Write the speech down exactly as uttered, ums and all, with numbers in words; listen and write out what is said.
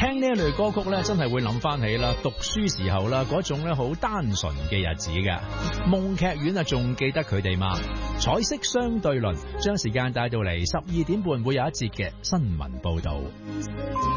聽呢一類歌曲咧，真係會諗翻起啦，讀書時候啦，嗰種咧好單純嘅日子嘅。夢劇院啊，仲記得佢哋嘛？彩色相對論將時間帶到嚟十二點半，會有一節嘅新聞報道。